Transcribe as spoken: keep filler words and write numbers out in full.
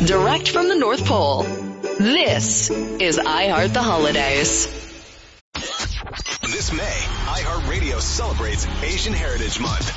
direct from the North Pole. This is iHeart the Holidays. This May, iHeartRadio celebrates Asian Heritage Month.